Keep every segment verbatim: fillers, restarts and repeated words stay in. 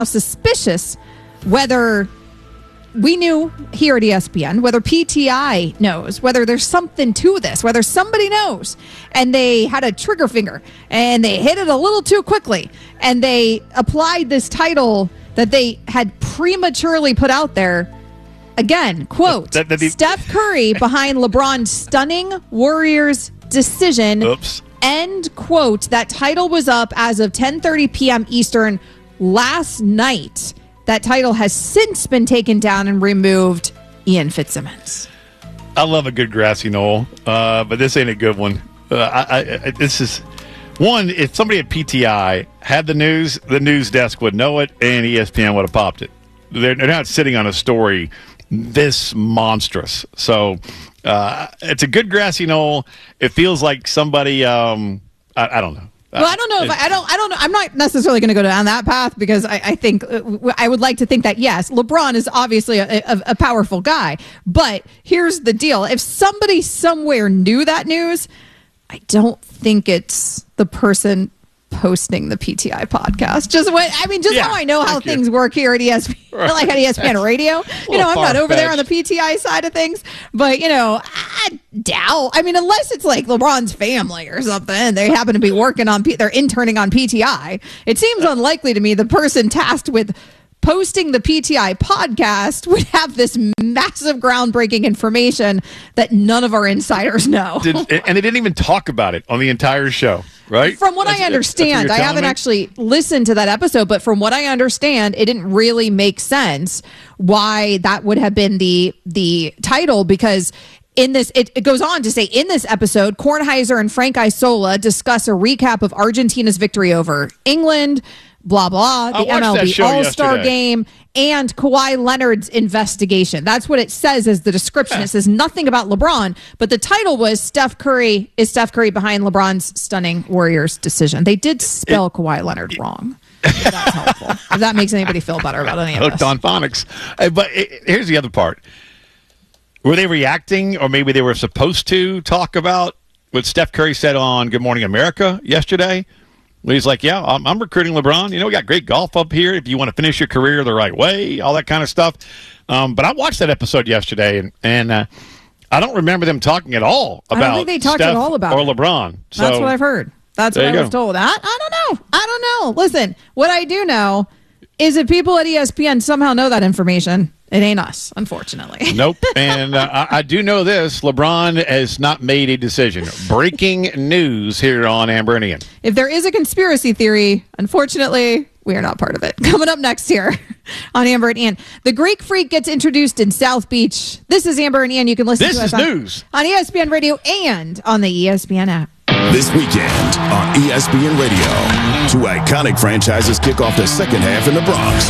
suspicious whether we knew here at E S P N, whether P T I knows, whether there's something to this, whether somebody knows, and they had a trigger finger and they hit it a little too quickly and they applied this title that they had prematurely put out there. Again, quote, that, that, that, Steph Curry behind LeBron's stunning Warriors decision. Oops. End quote. That title was up as of ten thirty p.m. Eastern last night. That title has since been taken down and removed. Ian Fitzsimmons. I love a good grassy knoll, uh, but this ain't a good one. Uh, I, I, this is one. If somebody at P T I had the news, the news desk would know it, and E S P N would have popped it. They're, they're not sitting on a story this monstrous. So uh, it's a good grassy knoll. It feels like somebody. Um, I, I don't know. Well, I don't know if I, I don't. I don't know. I'm not necessarily going to go down that path because I, I think uh, I would like to think that yes, LeBron is obviously a, a, a powerful guy. But here's the deal: if somebody somewhere knew that news, I don't think it's the person posting the P T I podcast. Just what I mean, just yeah, how I know how things you. work here at E S P N, like at E S P N Radio. You know, I'm not over there on the P T I side of things, but you know, I doubt. I mean, unless it's like LeBron's family or something, they happen to be working on, P- they're interning on P T I. It seems unlikely to me the person tasked with posting the P T I podcast would have this massive groundbreaking information that none of our insiders know. Did, and they didn't even talk about it on the entire show, right? From what that's, I understand, what I haven't me? actually listened to that episode, but from what I understand, it didn't really make sense why that would have been the the title, because in this, it, it goes on to say, in this episode, Kornheiser and Frank Isola discuss a recap of Argentina's victory over England, blah, blah, the M L B All-Star yesterday. Game, and Kawhi Leonard's investigation. That's what it says as the description. Yeah. It says nothing about LeBron, but the title was Steph Curry, is Steph Curry behind LeBron's stunning Warriors decision. They did spell it, Kawhi Leonard it, wrong. If that's helpful. If that makes anybody feel better about any of Hooked this. on phonics. Uh, but it, here's the other part. Were they reacting, or maybe they were supposed to talk about what Steph Curry said on Good Morning America yesterday? He's like, yeah, I'm, I'm recruiting LeBron. You know, we got great golf up here if you want to finish your career the right way, all that kind of stuff. Um, but I watched that episode yesterday, and, and uh, I don't remember them talking at all about I don't think they talked Steph at all about or it. LeBron. So, that's what I've heard. That's what I was told. I, I don't know. I don't know. Listen, what I do know is that people at E S P N somehow know that information. It ain't us, unfortunately. Nope. And uh, I, I do know this. LeBron has not made a decision. Breaking news here on Amber and Ian. If there is a conspiracy theory, unfortunately, we are not part of it. Coming up next here on Amber and Ian. The Greek Freak gets introduced in South Beach. This is Amber and Ian. You can listen this to us is on, news. on E S P N Radio and on the E S P N app. This weekend on E S P N Radio, two iconic franchises kick off the second half in the Bronx.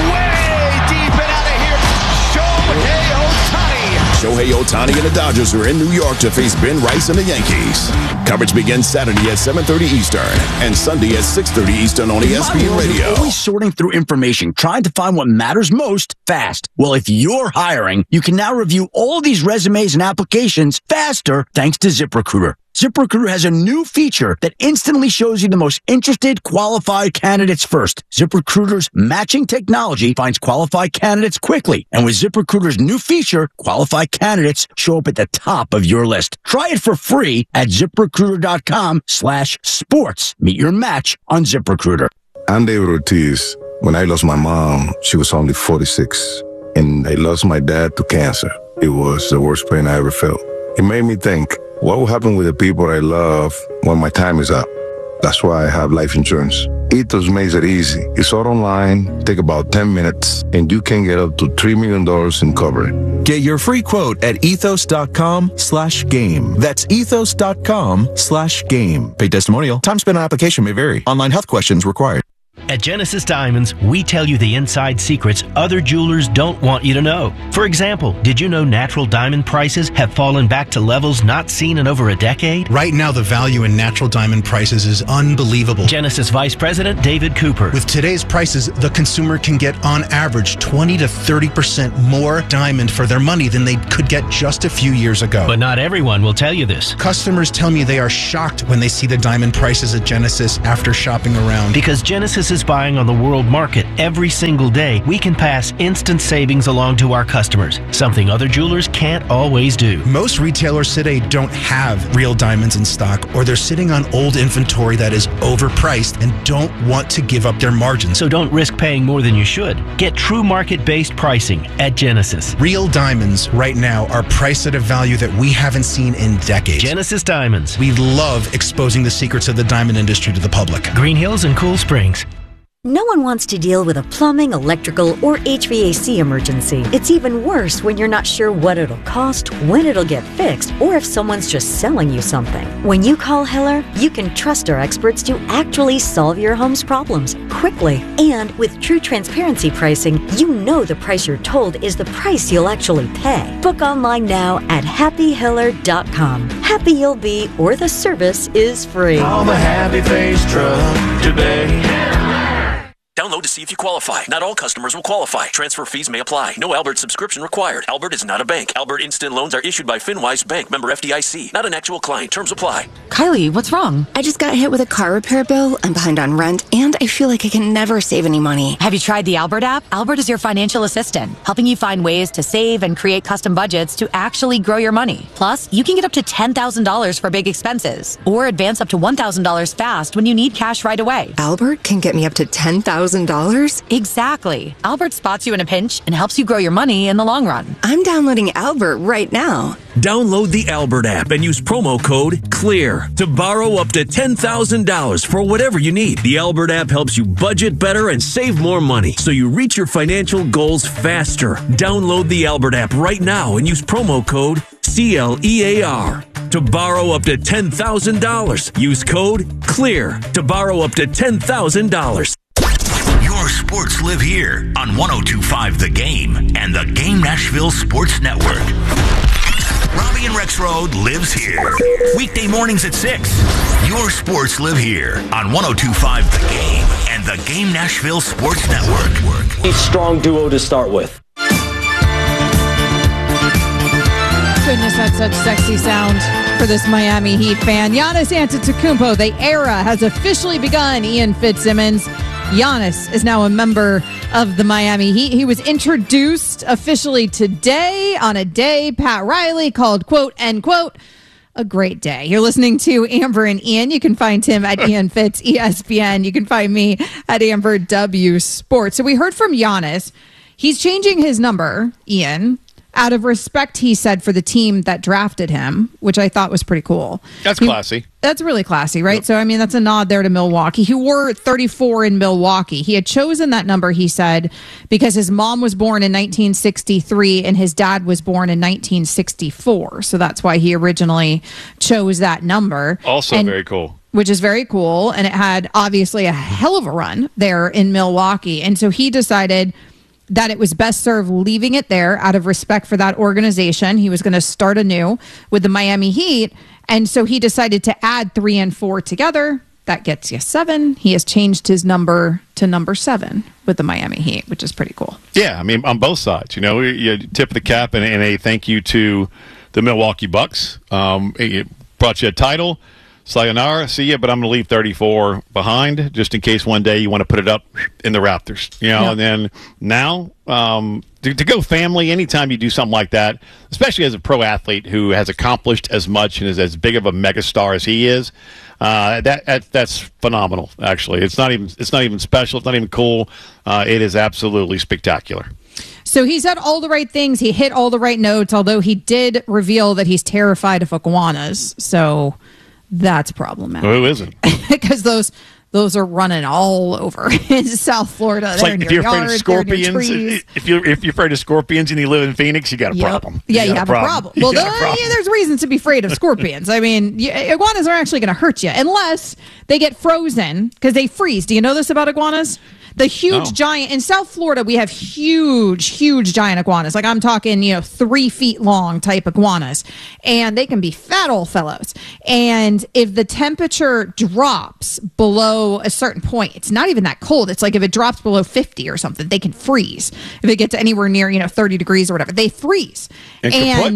Way deep and out of here, Shohei Ohtani. Shohei Ohtani and the Dodgers are in New York to face Ben Rice and the Yankees. Coverage begins Saturday at seven thirty Eastern and Sunday at six thirty Eastern on E S P N Radio. Always sorting through information, trying to find what matters most fast. Well, if you're hiring, you can now review all these resumes and applications faster thanks to ZipRecruiter. ZipRecruiter has a new feature that instantly shows you the most interested, qualified candidates first. ZipRecruiter's matching technology finds qualified candidates quickly. And with ZipRecruiter's new feature, qualified candidates show up at the top of your list. Try it for free at ZipRecruiter.com slash sports. Meet your match on ZipRecruiter. I'm David Ortiz. When I lost my mom, she was only forty-six. And I lost my dad to cancer. It was the worst pain I ever felt. It made me think, what will happen with the people I love when my time is up? That's why I have life insurance. Ethos makes it easy. It's all online, take about ten minutes, and you can get up to three million dollars in coverage. Get your free quote at ethos.com slash game. That's ethos.com slash game. Paid testimonial. Time spent on application may vary. Online health questions required. At Genesis Diamonds, we tell you the inside secrets other jewelers don't want you to know. For example, did you know natural diamond prices have fallen back to levels not seen in over a decade? Right now, the value in natural diamond prices is unbelievable. Genesis Vice President David Cooper. With today's prices, the consumer can get on average twenty to thirty percent more diamond for their money than they could get just a few years ago. But not everyone will tell you this. Customers tell me they are shocked when they see the diamond prices at Genesis after shopping around. Because Genesis is versus buying on the world market. Every single day, we can pass instant savings along to our customers, something other jewelers can't always do. Most retailers today don't have real diamonds in stock, or they're sitting on old inventory that is overpriced and don't want to give up their margins. So don't risk paying more than you should. Get true market-based pricing at Genesis. Real diamonds right now are priced at a value that we haven't seen in decades. Genesis Diamonds. We love exposing the secrets of the diamond industry to the public. Green Hills and Cool Springs. No one wants to deal with a plumbing, electrical, or H V A C emergency. It's even worse when you're not sure what it'll cost, when it'll get fixed, or if someone's just selling you something. When you call Heller, you can trust our experts to actually solve your home's problems quickly. And with true transparency pricing, you know the price you're told is the price you'll actually pay. Book online now at happy heller dot com. Happy you'll be, or the service is free. Call the Happy Face Truck today. Download to see if you qualify. Not all customers will qualify. Transfer fees may apply. No Albert subscription required. Albert is not a bank. Albert Instant Loans are issued by FinWise Bank, member F D I C. Not an actual client. Terms apply. Kylie, what's wrong? I just got hit with a car repair bill. I'm behind on rent, and I feel like I can never save any money. Have you tried the Albert app? Albert is your financial assistant, helping you find ways to save and create custom budgets to actually grow your money. Plus, you can get up to ten thousand dollars for big expenses, or advance up to one thousand dollars fast when you need cash right away. Albert can get me up to ten thousand dollars? Exactly. Albert spots you in a pinch and helps you grow your money in the long run. I'm downloading Albert right now. Download the Albert app and use promo code CLEAR to borrow up to ten thousand dollars for whatever you need. The Albert app helps you budget better and save more money so you reach your financial goals faster. Download the Albert app right now and use promo code C L E A R to borrow up to ten thousand dollars. Use code CLEAR to borrow up to ten thousand dollars. Your sports live here on one oh two point five The Game and the Game Nashville Sports Network. Robbie and Rex Road lives here. Weekday mornings at six. Your sports live here on one oh two point five The Game and the Game Nashville Sports Network. A strong duo to start with. Goodness, that's such sexy sound for this Miami Heat fan. Giannis Antetokounmpo, the era has officially begun. Ian Fitzsimmons. Giannis is now a member of the Miami Heat. He was introduced officially today on a day Pat Riley called, quote, end quote, a great day. You're listening to Amber and Ian. You can find him at Ian Fitz, E S P N. You can find me at Amber W Sports. So we heard from Giannis. He's changing his number, Ian, out of respect, he said, for the team that drafted him, which I thought was pretty cool. That's he, classy. That's really classy, right? Yep. So, I mean, that's a nod there to Milwaukee. He wore thirty-four in Milwaukee. He had chosen that number, he said, because his mom was born in nineteen sixty-three and his dad was born in nineteen sixty-four. So that's why he originally chose that number. Also and, very cool. Which is very cool. And it had obviously a hell of a run there in Milwaukee. And so he decided that it was best served leaving it there out of respect for that organization. He was going to start anew with the Miami Heat. And so he decided to add three and four together. That gets you seven. He has changed his number to number seven with the Miami Heat, which is pretty cool. Yeah, I mean, on both sides. You know, you tip of the cap and, and a thank you to the Milwaukee Bucks. Um, it brought you a title. Sayonara, see ya, but I'm going to leave thirty-four behind just in case one day you want to put it up in the Raptors. You know, yeah. And then now um, to, to go family, anytime you do something like that, especially as a pro athlete who has accomplished as much and is as big of a megastar as he is, uh, that, that that's phenomenal. Actually, it's not even it's not even special. It's not even cool. Uh, it is absolutely spectacular. So he said all the right things. He hit all the right notes, although he did reveal that he's terrified of iguanas. So that's problematic. Who isn't? Because those those are running all over in South Florida. It's they're like in if your you're afraid yard, of scorpions, if you're if you're afraid of scorpions and you live in Phoenix, you got a yep. problem. Yeah, you, you have a problem. problem. Well, the, a problem. Yeah, there's reasons to be afraid of scorpions. I mean, iguanas are actually going to hurt you unless they get frozen because they freeze. Do you know this about iguanas? The huge no. giant in South Florida, we have huge, huge giant iguanas. Like I'm talking, you know, three feet long type iguanas, and they can be fat old fellows. And if the temperature drops below a certain point, it's not even that cold. It's like if it drops below fifty or something, they can freeze. If it gets anywhere near, you know, thirty degrees or whatever, they freeze. And,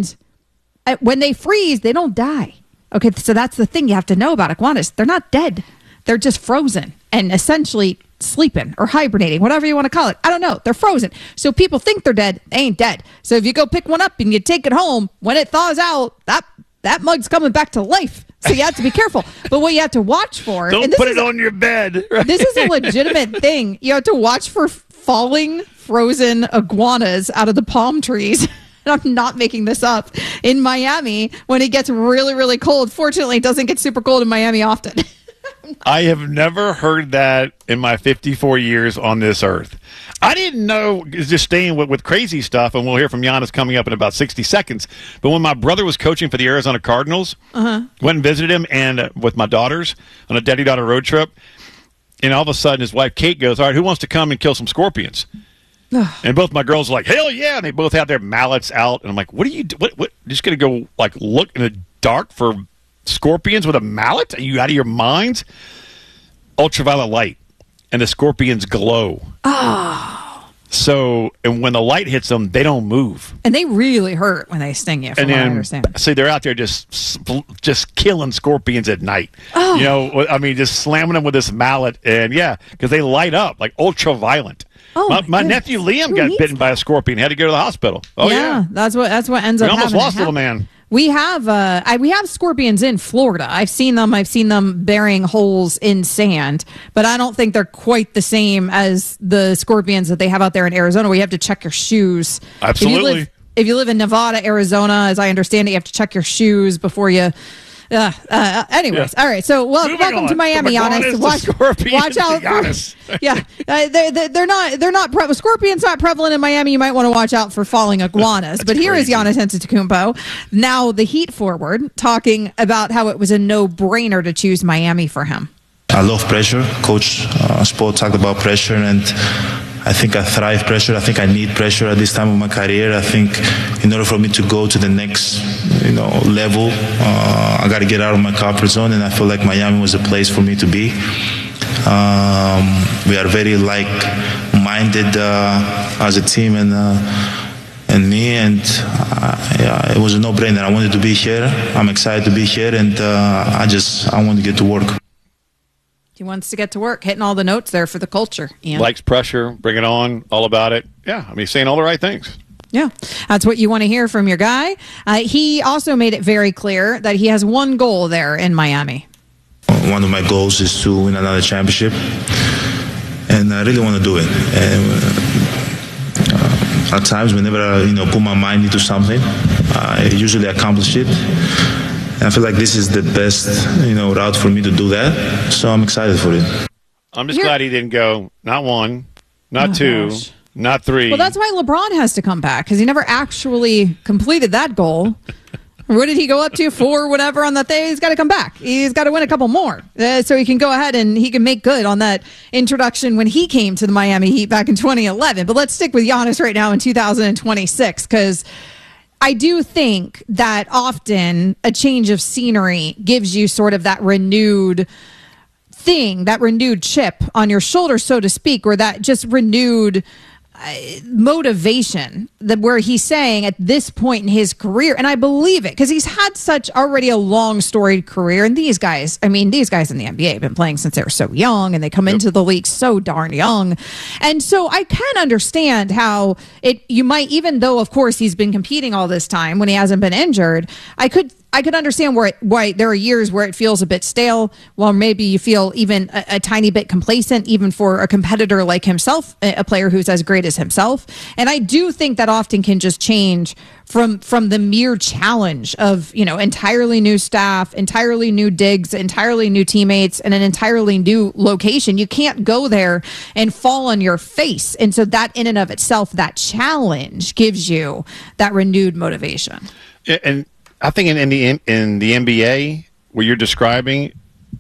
and when they freeze, they don't die. Okay, so that's the thing you have to know about iguanas. They're not dead. They're just frozen and essentially sleeping or hibernating, whatever you want to call it. I don't know. They're frozen. So people think they're dead. They ain't dead. So if you go pick one up and you take it home, when it thaws out, that that mug's coming back to life. So you have to be careful. But what you have to watch for... Don't and this put is, it on your bed. Right? This is a legitimate thing. You have to watch for falling frozen iguanas out of the palm trees. And I'm not making this up. In Miami, when it gets really, really cold. Fortunately, it doesn't get super cold in Miami often. I have never heard that in my fifty-four years on this earth. I didn't know, just staying with, with crazy stuff, and we'll hear from Giannis coming up in about sixty seconds. But when my brother was coaching for the Arizona Cardinals, uh-huh. went and visited him and uh, with my daughters on a daddy-daughter road trip, and all of a sudden his wife Kate goes, all right, who wants to come and kill some scorpions? And both my girls are like, hell yeah, and they both have their mallets out. And I'm like, what are you do- what what just gonna go like look in the dark for scorpions with a mallet? Are you out of your minds? Ultraviolet light, and the scorpions glow. Oh. So, and when the light hits them, they don't move. And they really hurt when they sting you, from and what then, I understand. See, they're out there just just killing scorpions at night. Oh. You know, I mean, just slamming them with this mallet. And, yeah, because they light up like ultraviolet. Oh, my, my my nephew Liam Who got needs bitten by a scorpion. Had to go to the hospital. Oh yeah, yeah, that's what that's what ends we up almost happening. lost little man. We have uh, I, we have scorpions in Florida. I've seen them. I've seen them burying holes in sand, but I don't think they're quite the same as the scorpions that they have out there in Arizona. Where you have to check your shoes. Absolutely. If you live, if you live in Nevada, Arizona, as I understand it, you have to check your shoes before you. Uh, uh, anyways, Yeah. all right. So, well, Moving welcome on. to Miami, From Giannis. iguanas to Watch, scorpions watch to out. For, Giannis. yeah, uh, they're, they're they're not they're not pre- scorpions not prevalent in Miami. You might want to watch out for falling iguanas. But here is Giannis Antetokounmpo, now the Heat forward, talking about how it was a no-brainer to choose Miami for him. I love pressure. Coach uh, Spo talked about pressure, and I think I thrive pressure. I think I need pressure at this time of my career. I think in order for me to go to the next, you know, level, uh, I got to get out of my comfort zone, and I feel like Miami was a place for me to be. Um, we are very like-minded uh, as a team, and uh, and me, and uh, yeah, it was a no-brainer. I wanted to be here. I'm excited to be here, and uh, I just I want to get to work. He wants to get to work, hitting all the notes there for the culture. Ian. Likes pressure, bring it on, all about it. Yeah, I mean, he's saying all the right things. Yeah, that's what you want to hear from your guy. Uh, he also made it very clear that he has one goal there in Miami. One of my goals is to win another championship, and I really want to do it. And uh, at times, whenever I, you know, put my mind into something, I usually accomplish it. And I feel like this is the best, you know, route for me to do that. So I'm excited for it. I'm just You're- glad he didn't go not one, not Oh, two, gosh. not three. Well, that's why LeBron has to come back, because he never actually completed that goal. What did he go up to? Four, whatever, on that day? He's got to come back. He's got to win a couple more uh, so he can go ahead and he can make good on that introduction when he came to the Miami Heat back in twenty eleven. But let's stick with Giannis right now in two thousand twenty-six, because I do think that often a change of scenery gives you sort of that renewed thing, that renewed chip on your shoulder, so to speak, or that just renewed uh, motivation, that where he's saying at this point in his career, and I believe it because he's had such already a long storied career. And these guys, I mean, these guys in the N B A have been playing since they were so young, and they come yep. into the league so darn young. And so I can understand how it, you might, even though of course he's been competing all this time when he hasn't been injured, I could I could understand where it, why there are years where it feels a bit stale, while maybe you feel even a, a tiny bit complacent, even for a competitor like himself, a player who's as great as himself. And I do think that often can just change from from the mere challenge of, you know, entirely new staff, entirely new digs, entirely new teammates, and an entirely new location. You can't go there and fall on your face. And so that in and of itself, that challenge gives you that renewed motivation. And I think in, in the in, in the N B A, what you're describing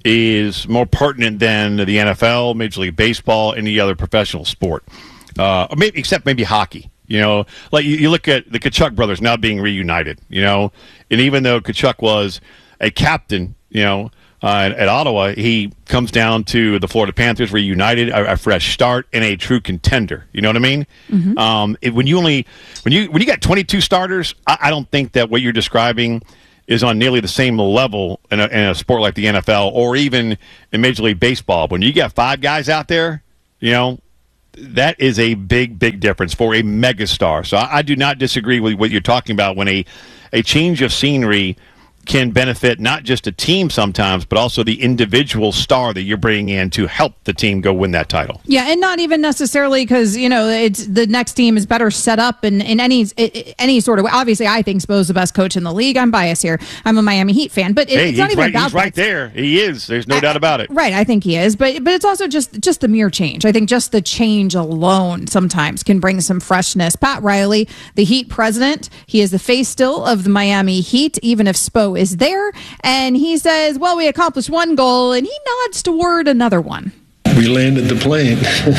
is more pertinent than the N F L, Major League Baseball, any other professional sport, uh, or maybe except maybe hockey. You know, like you, you look at the Tkachuk brothers now being reunited. You know, and even though Tkachuk was a captain, you know, uh, at, at Ottawa, he comes down to the Florida Panthers, reunited, a, a fresh start, and a true contender. You know what I mean? Mm-hmm. Um, it, when you only when you when you got twenty-two starters, I, I don't think that what you're describing is on nearly the same level in a, in a sport like the N F L or even in Major League Baseball. When you got five guys out there, you know, that is a big, big difference for a megastar. So I, I do not disagree with what you're talking about when a, a change of scenery can benefit not just a team sometimes, but also the individual star that you're bringing in to help the team go win that title. Yeah, and not even necessarily because, you know, it's the next team is better set up in, in any any sort of way. Obviously, I think Spo's the best coach in the league. I'm biased here. I'm a Miami Heat fan, but it, hey, it's not he's even right, about he's that. right there. He is. There's no I, doubt about it. Right, I think he is, but but it's also just just the mere change. I think just the change alone sometimes can bring some freshness. Pat Riley, the Heat president, he is the face still of the Miami Heat, even if Spo is there. And he says, well, we accomplished one goal, and he nods toward another one. We landed the plane.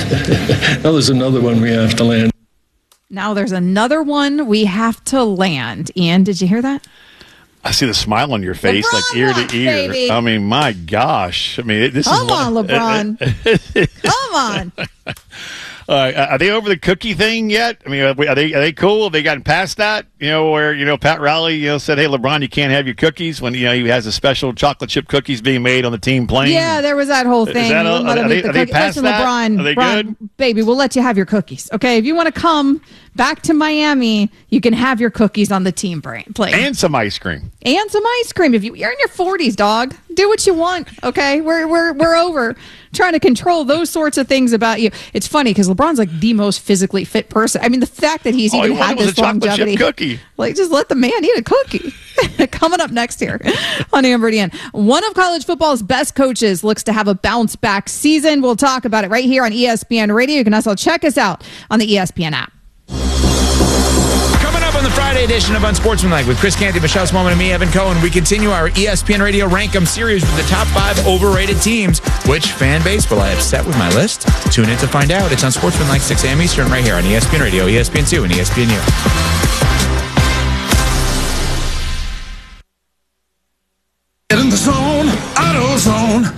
Now there's another one we have to land. Now there's another one we have to land. Ian, did you hear that? I see the smile on your face, LeBron like ear wants, to ear. baby. I mean, my gosh. I mean, this Come is on, LeBron. Come on. Uh, are they over the cookie thing yet? I mean, are they are they cool? Have they gotten past that? You know, where you know Pat Riley, you know, said, "Hey, LeBron, you can't have your cookies," when you know he has a special chocolate chip cookies being made on the team plane. Yeah, there was that whole thing. That a, Let him are, eat they, the are they cookie- past Listen, that? LeBron, Are they LeBron, good? baby, we'll let you have your cookies. Okay, if you want to come back to Miami, you can have your cookies on the team brain plane And some ice cream. and some ice cream. If you, you're in your forties, dog, do what you want. Okay, we're we're we're over trying to control those sorts of things about you. It's funny because LeBron's like the most physically fit person. I mean, the fact that he's All he even had wanted was this a chocolate chip longevity, cookie. like just let the man eat a cookie. Coming up next year on Amber Dean, one of college football's best coaches looks to have a bounce back season. We'll talk about it right here on E S P N Radio. You can also check us out on the E S P N app. Coming up on the Friday edition of Unsportsmanlike with Chris Canty, Michelle Smallman, and me, Evan Cohen, we continue our E S P N Radio Rank 'em series with the top five overrated teams. Which fan base will I upset with my list? Tune in to find out. It's Unsportsmanlike, six a.m. Eastern, right here on E S P N Radio, E S P N two, and E S P N U. Get in the zone, AutoZone.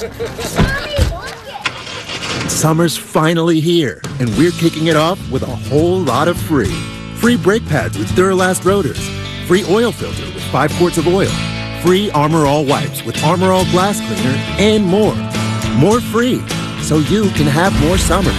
Summer's finally here, and we're kicking it off with a whole lot of free. Free brake pads with Duralast rotors. Free oil filter with five quarts of oil. Free Armor All wipes with Armor All glass cleaner, and more. More free, so you can have more summer.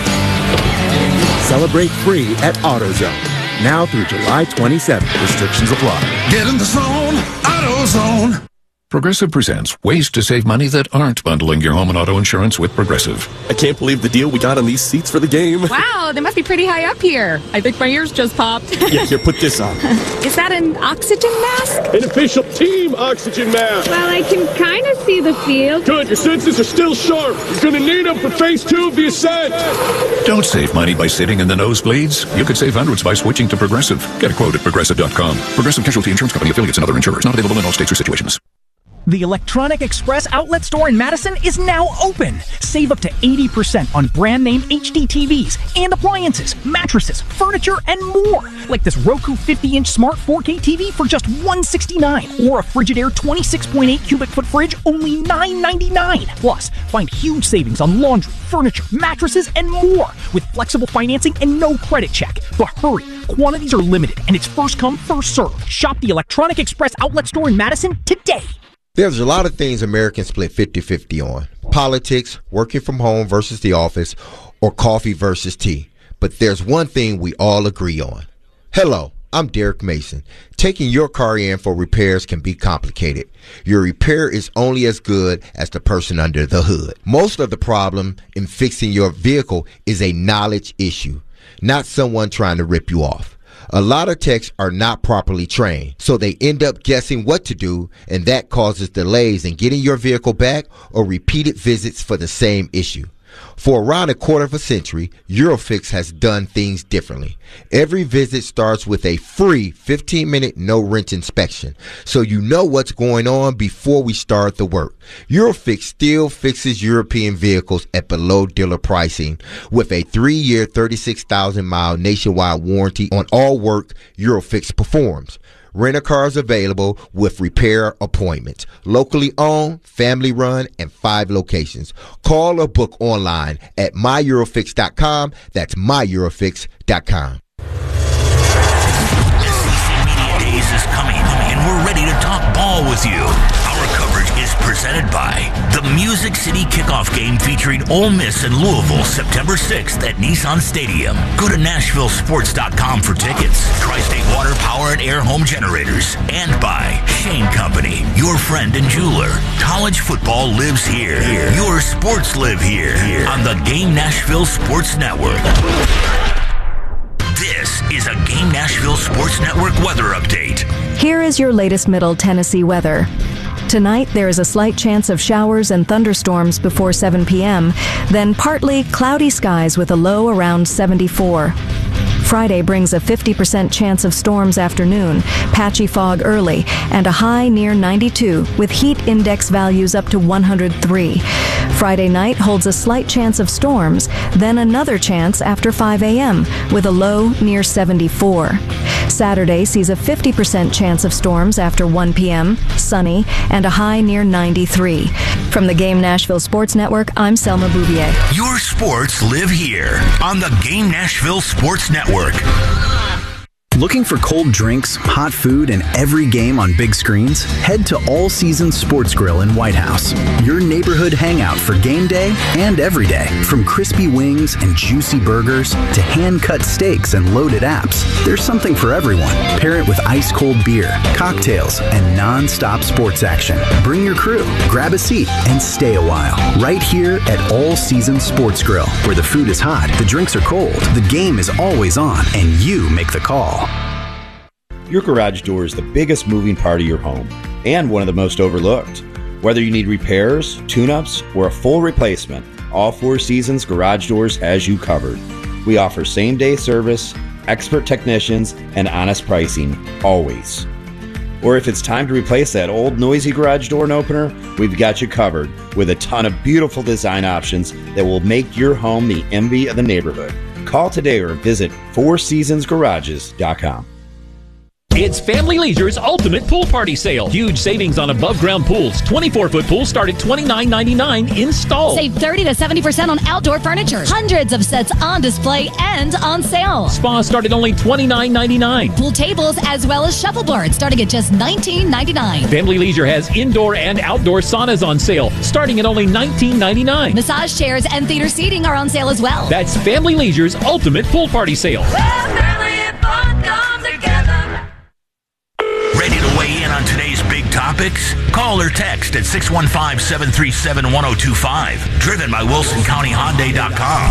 Celebrate free at AutoZone. Now through July twenty-seventh. Restrictions apply. Get in the zone, AutoZone. Progressive presents ways to save money that aren't bundling your home and auto insurance with Progressive. I can't believe the deal we got on these seats for the game. Wow, they must be pretty high up here. I think my ears just popped. Yeah, here, put this on. Is that an oxygen mask? An official team oxygen mask. Well, I can kind of see the field. Good, your senses are still sharp. You're going to need them for phase two of the ascent. Don't save money by sitting in the nosebleeds. You could save hundreds by switching to Progressive. Get a quote at Progressive dot com. Progressive Casualty Insurance Company, affiliates, and other insurers. Not available in all states or situations. The Electronic Express outlet store in Madison is now open. Save up to eighty percent on brand name H D T Vs and appliances, mattresses, furniture, and more. Like this Roku fifty inch smart four K T V for just one hundred sixty-nine dollars or a Frigidaire twenty-six point eight cubic foot fridge only nine hundred ninety-nine dollars. Plus, find huge savings on laundry, furniture, mattresses, and more with flexible financing and no credit check. But hurry, quantities are limited and it's first come, first served. Shop the Electronic Express outlet store in Madison today. There's a lot of things Americans split fifty-fifty on. Politics, working from home versus the office, or coffee versus tea. But there's one thing we all agree on. Hello, I'm Derek Mason. Taking your car in for repairs can be complicated. Your repair is only as good as the person under the hood. Most of the problem in fixing your vehicle is a knowledge issue, not someone trying to rip you off. A lot of techs are not properly trained, so they end up guessing what to do, and that causes delays in getting your vehicle back or repeated visits for the same issue. For around a quarter of a century, Eurofix has done things differently. Every visit starts with a free fifteen minute no-wrench inspection, so you know what's going on before we start the work. Eurofix still fixes European vehicles at below dealer pricing with a three year, thirty-six thousand mile nationwide warranty on all work Eurofix performs. Rent-a-cars available with repair appointments. Locally owned, family run, and five locations. Call or book online at my eurofix dot com. That's my eurofix dot com. S E C Media Days is coming, and we're ready to talk ball with you. Our coverage is is presented by the Music City Kickoff Game featuring Ole Miss and Louisville September sixth at Nissan Stadium. Go to Nashville Sports dot com for tickets. Tri-State Water Power and Air Home Generators. And by Shane Company, your friend and jeweler. College football lives here. here. Your sports live here. here on the Game Nashville Sports Network. This is a Game Nashville Sports Network weather update. Here is your latest Middle Tennessee weather. Tonight, there is a slight chance of showers and thunderstorms before seven p.m., then partly cloudy skies with a low around seventy-four. Friday brings a fifty percent chance of storms afternoon, patchy fog early, and a high near ninety-two with heat index values up to one hundred three. Friday night holds a slight chance of storms, then another chance after five a.m. with a low near seventy-four. Saturday sees a fifty percent chance of storms after one p.m., sunny, and a high near ninety-three. From the Game Nashville Sports Network, I'm Selma Bouvier. Your sports live here on the Game Nashville Sports Network. Looking for cold drinks, hot food, and every game on big screens? Head to All Seasons Sports Grill in White House, your neighborhood hangout for game day and every day. From crispy wings and juicy burgers to hand-cut steaks and loaded apps, there's something for everyone. Pair it with ice-cold beer, cocktails, and non-stop sports action. Bring your crew, grab a seat, and stay a while. Right here at All Seasons Sports Grill, where the food is hot, the drinks are cold, the game is always on, and you make the call. Your garage door is the biggest moving part of your home and one of the most overlooked. Whether you need repairs, tune-ups, or a full replacement, all Four Seasons Garage Doors has you covered. We offer same-day service, expert technicians, and honest pricing, always. Or if it's time to replace that old noisy garage door and opener, we've got you covered with a ton of beautiful design options that will make your home the envy of the neighborhood. Call today or visit four seasons garages dot com. It's Family Leisure's Ultimate Pool Party Sale. Huge savings on above-ground pools. twenty-four foot pools start at twenty-nine ninety-nine installed. Save thirty to seventy percent on outdoor furniture. Hundreds of sets on display and on sale. Spas start at only twenty-nine ninety-nine. Pool tables as well as shuffleboards starting at just nineteen ninety-nine. Family Leisure has indoor and outdoor saunas on sale starting at only nineteen ninety-nine. Massage chairs and theater seating are on sale as well. That's Family Leisure's Ultimate Pool Party Sale. Family and fun come together. Ready to weigh in on today's big topics? Call or text at six one five, seven three seven, one oh two five. Driven by Wilson County Hyundai dot com.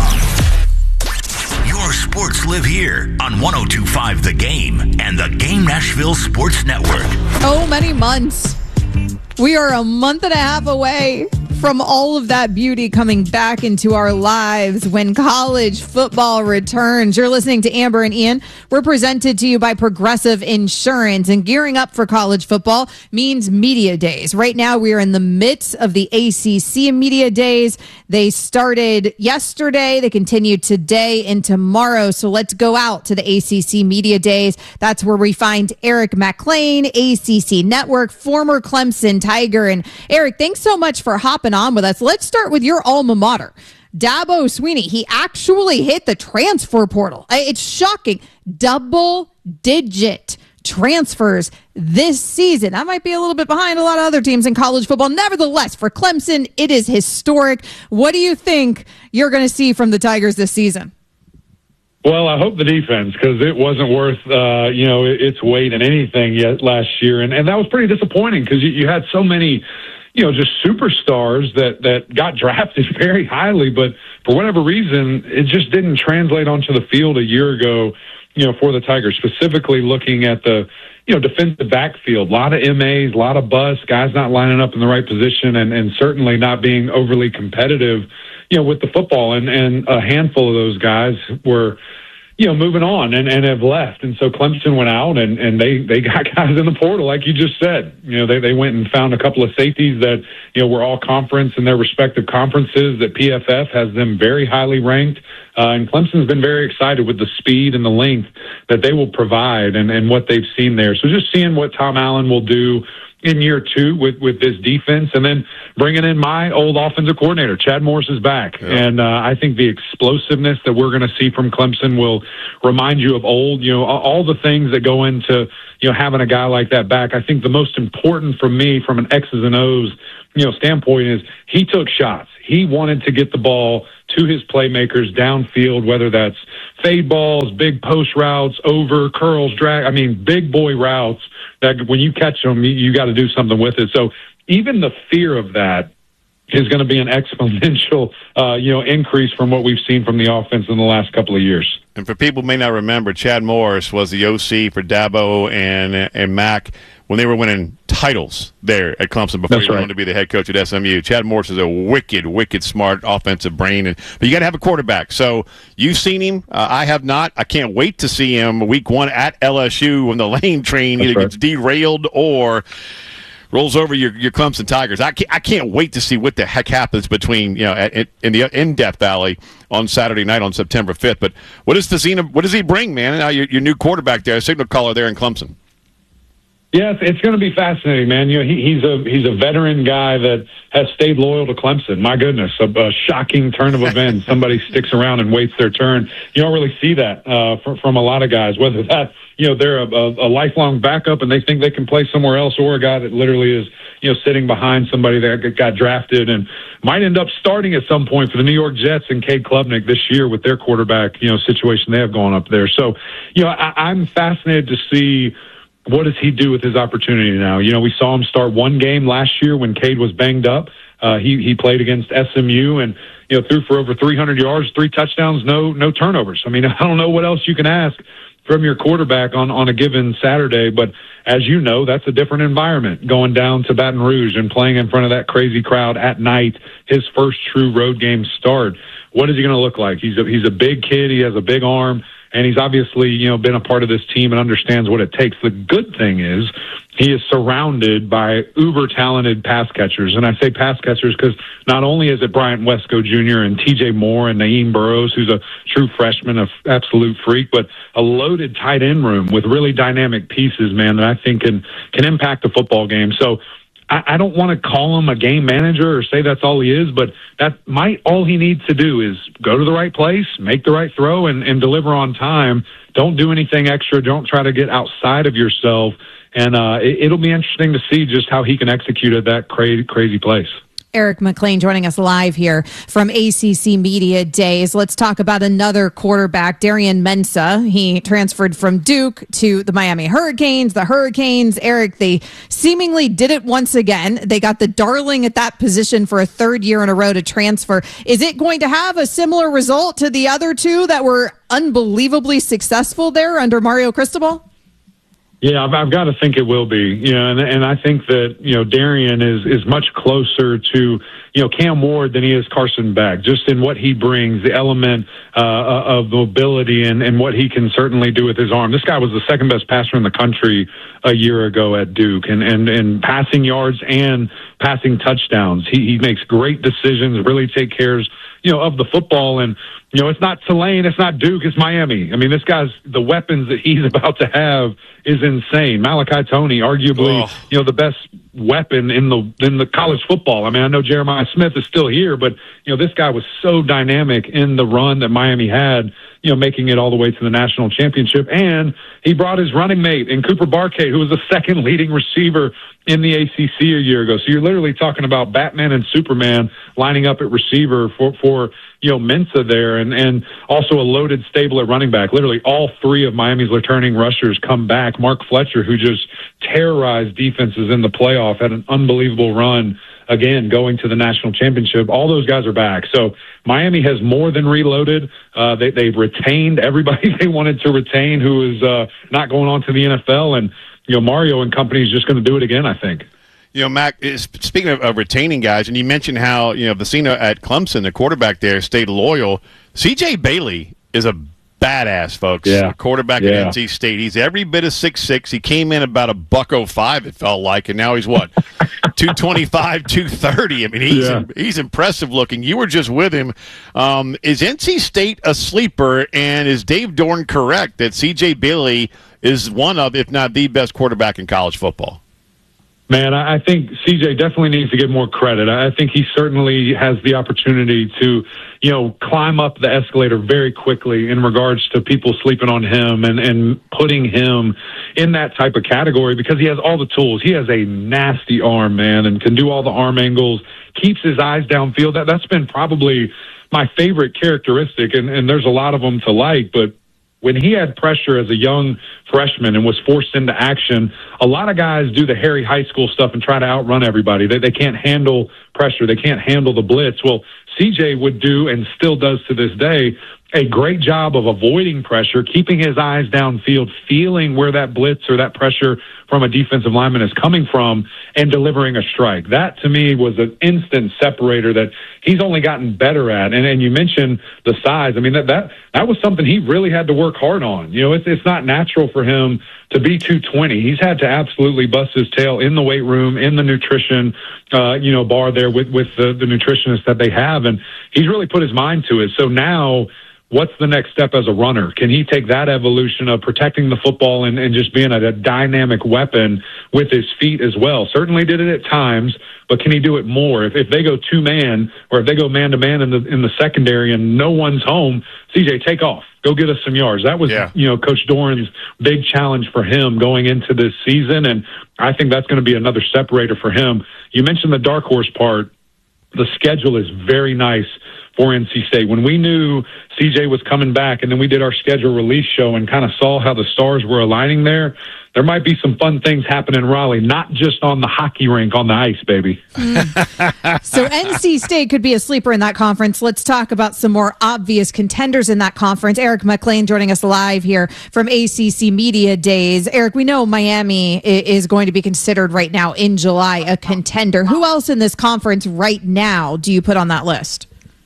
Your sports live here on one oh two five The Game and the Game Nashville Sports Network. Oh, many months. We are a month and a half away from all of that beauty coming back into our lives when college football returns. You're listening to Amber and Ian. We're presented to you by Progressive Insurance, and gearing up for college football means media days. Right now, we are in the midst of the A C C media days. They started yesterday. They continue today and tomorrow. So let's go out to the A C C media days. That's where we find Eric McLean, A C C Network, former Clemson Tiger. And Eric, thanks so much for hopping on with us. Let's start with your alma mater. Dabo Swinney, he actually hit the transfer portal. It's shocking. Double digit transfers this season. That might be a little bit behind a lot of other teams in college football. Nevertheless, for Clemson, it is historic. What do you think you're going to see from the Tigers this season? Well, I hope the defense, because it wasn't worth, uh, you know, its weight in anything yet last year. And, and that was pretty disappointing because you, you had so many, you know, just superstars that, that got drafted very highly, but for whatever reason, it just didn't translate onto the field a year ago, you know, for the Tigers, specifically looking at the, you know, defensive backfield. A lot of M As, a lot of busts, guys not lining up in the right position, and, and certainly not being overly competitive, you know, with the football. And, and a handful of those guys were, you know, moving on and, and have left. And so Clemson went out and, and they, they got guys in the portal, like you just said. You know, they, they went and found a couple of safeties that, you know, were all conference in their respective conferences, that P F F has them very highly ranked. Uh, and Clemson's been very excited with the speed and the length that they will provide and, and what they've seen there. So just seeing what Tom Allen will do, in year two with, with this defense, and then bringing in my old offensive coordinator. Chad Morris is back. Yeah. And uh, I think the explosiveness that we're going to see from Clemson will remind you of old, you know, all the things that go into, you know, having a guy like that back. I think the most important for me from an X's and O's, you know, standpoint is he took shots. He wanted to get the ball to his playmakers downfield, whether that's fade balls, big post routes, over, curls, drag. I mean, big boy routes that when you catch them, you, you got to do something with it. So even the fear of that is going to be an exponential, uh, you know, increase from what we've seen from the offense in the last couple of years. And for people who may not remember, Chad Morris was the O C for Dabo and and Mac when they were winning titles there at Clemson before That's he went right. on to be the head coach at S M U. Chad Morris is a wicked, wicked smart offensive brain, and but you got to have a quarterback. So you've seen him. Uh, I have not. I can't wait to see him week one at L S U when the Lane train That's either right. gets derailed or rolls over your, your Clemson Tigers. I can't, I can't wait to see what the heck happens between, you know, at, in the in Death Valley on Saturday night on September fifth. But what does Tazina, what does he bring, man? Now your, your new quarterback there, signal caller there in Clemson. Yeah, it's, it's going to be fascinating, man. You know, he, he's a he's a veteran guy that has stayed loyal to Clemson. My goodness, a, a shocking turn of events. Somebody sticks around and waits their turn. You don't really see that uh, from, from a lot of guys. Whether that you know they're a, a, a lifelong backup and they think they can play somewhere else, or a guy that literally is you know sitting behind somebody that got drafted and might end up starting at some point for the New York Jets and Cade Klubnik this year with their quarterback you know situation they have going up there. So you know I, I'm fascinated to see. What does he do with his opportunity now? You know, we saw him start one game last year when Cade was banged up. Uh, he he played against S M U and you know threw for over three hundred yards, three touchdowns, no no turnovers. I mean, I don't know what else you can ask from your quarterback on on a given Saturday, but as you know, that's a different environment going down to Baton Rouge and playing in front of that crazy crowd at night. His first true road game start. What is he going to look like? He's a, he's a big kid. He has a big arm. And he's obviously, you know, been a part of this team and understands what it takes. The good thing is he is surrounded by uber talented pass catchers. And I say pass catchers because not only is it Bryant Wesco Junior and T J Moore and Naeem Burrows, who's a true freshman, an absolute freak, but a loaded tight end room with really dynamic pieces, man, that I think can, can impact the football game. So I don't want to call him a game manager or say that's all he is, but that might all he needs to do is go to the right place, make the right throw, and, and deliver on time. Don't do anything extra. Don't try to get outside of yourself. And uh, it, it'll be interesting to see just how he can execute at that crazy, crazy place. Eric McLean joining us live here from A C C Media Days. Let's talk about another quarterback, Darian Mensah. He transferred from Duke to the Miami Hurricanes. The Hurricanes, Eric, they seemingly did it once again. They got the darling at that position for a third year in a row to transfer. Is it going to have a similar result to the other two that were unbelievably successful there under Mario Cristobal? Yeah, I've, I've got to think it will be. You know, and, and I think that you know Darian is is much closer to you know Cam Ward than he is Carson Beck, just in what he brings, the element uh, of mobility, and, and what he can certainly do with his arm. This guy was the second best passer in the country a year ago at Duke, and and, and passing yards and passing touchdowns. He he makes great decisions, really take cares you know of the football. And you know, it's not Tulane, it's not Duke, it's Miami. I mean, this guy's, the weapons that he's about to have is insane. Malachi Toney, arguably, oh. you know, the best weapon in the in the college football. I mean, I know Jeremiah Smith is still here, but, you know, this guy was so dynamic in the run that Miami had, you know, making it all the way to the national championship. And he brought his running mate in Cooper Barkay, who was the second leading receiver in the A C C a year ago. So you're literally talking about Batman and Superman lining up at receiver for, for you know, Mensah there, and, and also a loaded stable at running back. Literally all three of Miami's returning rushers come back. Mark Fletcher, who just terrorized defenses in the playoff, had an unbelievable run, again, going to the national championship. All those guys are back. So Miami has more than reloaded. Uh, they, they've retained everybody they wanted to retain who is uh, not going on to the N F L. And, you know, Mario and company is just going to do it again, I think. You know, Mac, is, speaking of, of retaining guys, and you mentioned how, you know, Vecina at Clemson, the quarterback there, stayed loyal. C J Bailey is a badass, folks. Yeah. A quarterback yeah. at N C State. He's every bit of six six. He came in about a buck oh five, it felt like, and now he's what? two twenty-five, two thirty. I mean, he's yeah. he's impressive looking. You were just with him. Um, is N C State a sleeper, and is Dave Dorn correct that C J Bailey is one of, if not the best quarterback in college football? Man, I think C J definitely needs to get more credit. I think he certainly has the opportunity to, you know, climb up the escalator very quickly in regards to people sleeping on him and, and putting him in that type of category because he has all the tools. He has a nasty arm, man, and can do all the arm angles, keeps his eyes downfield. That, that's been probably my favorite characteristic, and, and there's a lot of them to like, but when he had pressure as a young freshman and was forced into action, a lot of guys do the hairy high school stuff and try to outrun everybody. They, they can't handle pressure. They can't handle the blitz. Well, C J would do, and still does to this day, a great job of avoiding pressure, keeping his eyes downfield, feeling where that blitz or that pressure from a defensive lineman is coming from, and delivering a strike. That, to me, was an instant separator that he's only gotten better at. And, and you mentioned the size. I mean, that, that that was something he really had to work hard on. You know, it's, it's not natural for him to be two twenty. He's had to absolutely bust his tail in the weight room, in the nutrition, uh, you know, bar there with, with the, the nutritionists that they have. And he's really put his mind to it. So now, what's the next step as a runner? Can he take that evolution of protecting the football and, and just being a, a dynamic weapon with his feet as well? Certainly did it at times, but can he do it more? If, if they go two-man or if they go man-to-man in the in the secondary and no one's home, C J, take off. Go get us some yards. That was, yeah. you know, Coach Doran's big challenge for him going into this season, and I think that's going to be another separator for him. You mentioned the dark horse part. The schedule is very nice for N C State. When we knew C J was coming back and then we did our schedule release show and kind of saw how the stars were aligning there, there might be some fun things happening in Raleigh, not just on the hockey rink on the ice, baby. Mm. So N C State could be a sleeper in that conference. Let's talk about some more obvious contenders in that conference. Eric McLean joining us live here from A C C Media Days. Eric, we know Miami is going to be considered right now in July a contender. Who else in this conference right now do you put on that list?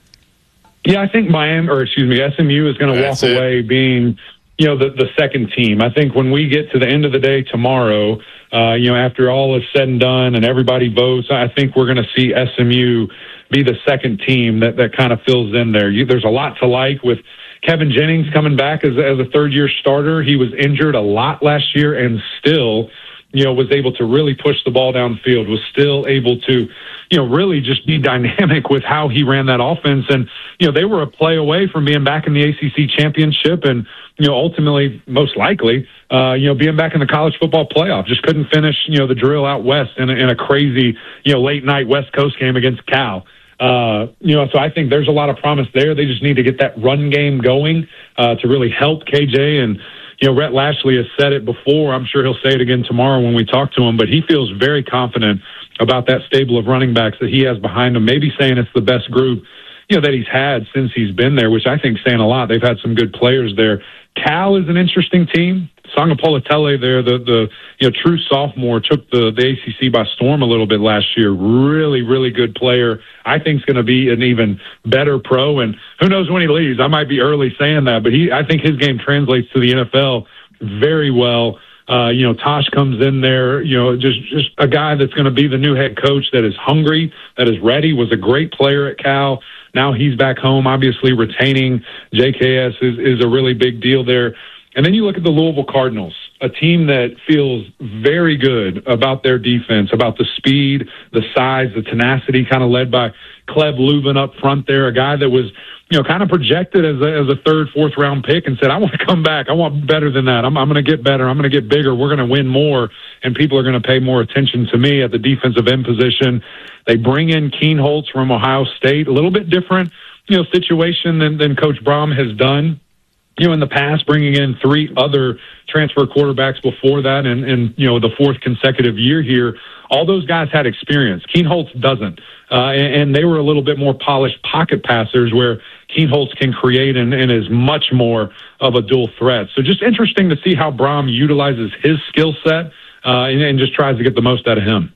Yeah, I think Miami, or excuse me, S M U is going to walk it. away being, you know, the, the second team. I think when we get to the end of the day tomorrow, uh, you know, after all is said and done and everybody votes, I think we're going to see S M U be the second team that, that kind of fills in there. You, there's a lot to like with Kevin Jennings coming back as, as a third-year starter. He was injured a lot last year and still, you know, was able to really push the ball downfield, was still able to, you know, really just be dynamic with how he ran that offense. And, you know, they were a play away from being back in the A C C championship and, you know, ultimately, most likely, uh, you know, being back in the college football playoff. Just couldn't finish, you know, the drill out west in a, in a crazy, you know, late night West Coast game against Cal. Uh, you know, so I think there's a lot of promise there. They just need to get that run game going uh, to really help K J. And, you know, Rhett Lashley has said it before. I'm sure he'll say it again tomorrow when we talk to him, but he feels very confident about that stable of running backs that he has behind him, maybe saying it's the best group, you know, that he's had since he's been there, which I think is saying a lot. They've had some good players there. Cal is an interesting team. Sangapolatele there, the, the you know, true sophomore, took the, the A C C by storm a little bit last year. Really, really good player. I think is going to be an even better pro, and who knows when he leaves. I might be early saying that, but he, I think his game translates to the N F L very well. Uh, you know, Tosh comes in there, you know, just, just a guy that's going to be the new head coach that is hungry, that is ready, was a great player at Cal. Now he's back home. Obviously, retaining J K S is, is a really big deal there. And then you look at the Louisville Cardinals, a team that feels very good about their defense, about the speed, the size, the tenacity, kind of led by Cleb Lubin up front there, a guy that was, you know, kind of projected as a, as a third, fourth round pick and said, I want to come back. I want better than that. I'm, I'm going to get better. I'm going to get bigger. We're going to win more, and people are going to pay more attention to me at the defensive end position. They bring in Keen Holtz from Ohio State, a little bit different, you know, situation than, than Coach Brom has done, you know, in the past, bringing in three other transfer quarterbacks before that and, and you know, the fourth consecutive year here. All those guys had experience. Keen Holtz doesn't. Uh, and, and they were a little bit more polished pocket passers where Keen Holtz can create and, and is much more of a dual threat. So just interesting to see how Brom utilizes his skill set uh, and, and just tries to get the most out of him.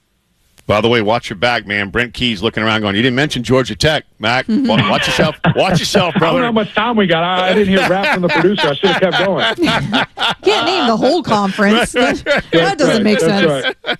By the way, watch your back, man. Brent Key's looking around going, you didn't mention Georgia Tech, Mac. Watch yourself. Watch yourself, brother. I don't know how much time we got. I, I didn't hear rap from the producer. I should have kept going. Can't name the whole conference. That, that doesn't right. make That's sense. Right.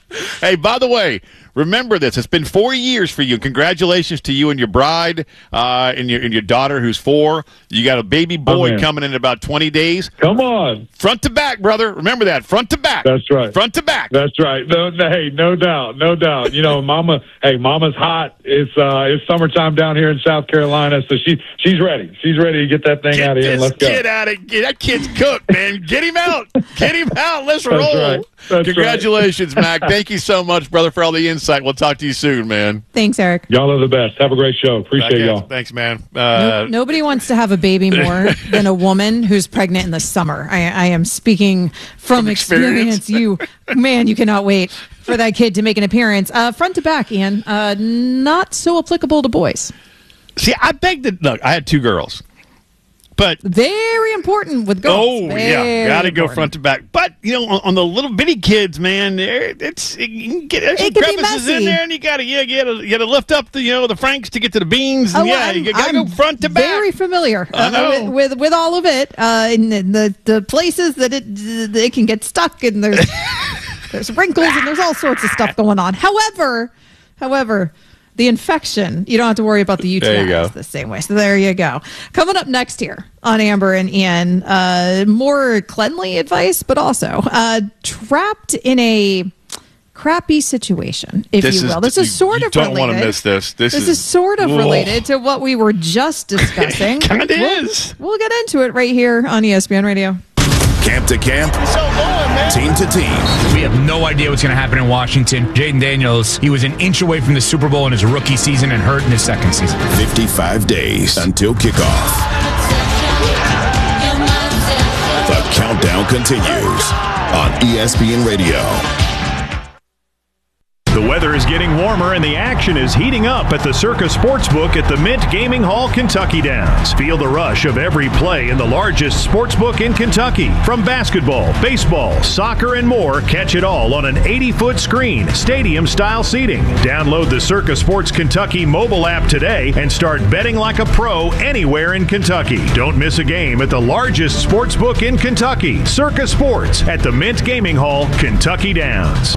Hey, by the way, remember this. It's been four years for you. Congratulations to you and your bride uh, and your and your daughter, who's four. You got a baby boy oh, coming in about twenty days. Come on. Front to back, brother. Remember that. Front to back. That's right. Front to back. That's right. No, no, hey, no doubt. No doubt. You know, Mama, hey, Mama's hot. It's uh, it's summertime down here in South Carolina, so she she's ready. She's ready to get that thing Get out of here. And this let's go. kid out of get that kid's cooked, man. Get him out. Get him out. Let's roll. That's right. That's Congratulations, right. Mac. Thank you so much, brother, for all the insight. We'll talk to you soon, man. Thanks, Eric. Y'all are the best. Have a great show. Appreciate Back y'all. at- Thanks, man. Uh, No- nobody wants to have a baby more than a woman who's pregnant in the summer. I, I am speaking from, From experience. experience. You, man, you cannot wait for that kid to make an appearance. Uh, front to back, Ian. Uh, not so applicable to boys. See, I beg to look. I had two girls, but Very important with girls. oh Very yeah, got to go important. front to back. But you know, on, on the little bitty kids, man, there- it's it, you can get there's some It can be crevices in messy. there, and you got to yeah, you got to you got to lift up the you know the franks to get to the beans. And Oh, yeah, I'm- you got to I'm go front to back. Very familiar I uh, know. with, with with all of it, uh, in the, the the places that it that it can get stuck, and there's there's wrinkles and there's all sorts of stuff going on. However, however. The infection, you don't have to worry about the U T There you go. Is the same way. So there you go. Coming up next here on Amber and Ian, uh, more cleanly advice, but also uh, trapped in a crappy situation, if This you is- will. This you- is sort you of don't related. wanna miss this. This is- is sort of Whoa. related to what we were just discussing. Kinda We'll- is. We'll get into it right here on E S P N Radio. Camp to camp, team to team. We have no idea what's going to happen in Washington. Jaden Daniels, he was an inch away from the Super Bowl in his rookie season and hurt in his second season. fifty-five days until kickoff. The countdown continues on E S P N Radio. The weather is getting warmer and the action is heating up at the Circa Sportsbook at the Mint Gaming Hall, Kentucky Downs. Feel the rush of every play in the largest sportsbook in Kentucky. From basketball, baseball, soccer, and more, catch it all on an eighty-foot screen, stadium-style seating. Download the Circa Sports Kentucky mobile app today and start betting like a pro anywhere in Kentucky. Don't miss a game at the largest sportsbook in Kentucky. Circa Sports at the Mint Gaming Hall, Kentucky Downs.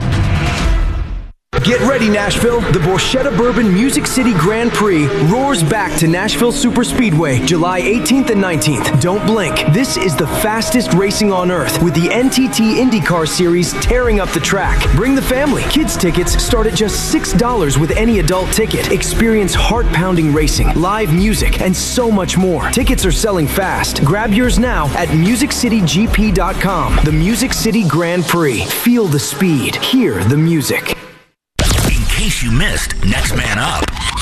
Get ready, Nashville. The Borchetta Bourbon Music City Grand Prix roars back to Nashville Super Speedway, July eighteenth and nineteenth. Don't blink. This is the fastest racing on earth, with the N T T IndyCar Series tearing up the track. Bring the family. Kids tickets start at just six dollars with any adult ticket. Experience heart-pounding racing, live music, and so much more. Tickets are selling fast. Grab yours now at music city g p dot com. The Music City Grand Prix. Feel the speed. Hear the music. In case you missed Next Man Up.